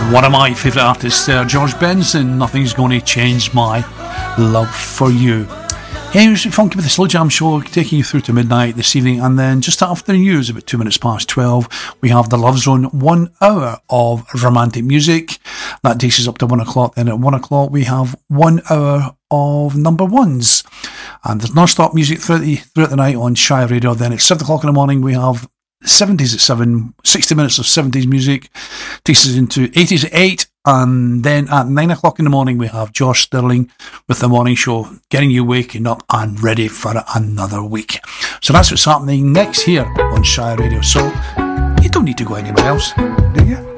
One of my favourite artists there, George Benson, Nothing's Gonna Change My Love For You. Hey, it was Funky with the Slow Jam Show, taking you through to midnight this evening, and then just after the news, about 2 minutes past 12, we have the Love Zone, 1 hour of romantic music. That takes us up to 1 o'clock. Then at 1 o'clock, we have 1 hour of number ones. And there's non-stop music throughout the night on Shy Radio. Then at 7 o'clock in the morning, we have 70s at 7, 60 minutes of 70s music, takes us into 80s at 8, and then at 9 o'clock in the morning we have Josh Sterling with the morning show, getting you waking up and ready for another week. So that's what's happening next here on Shy Radio. So you don't need to go anywhere else, do you?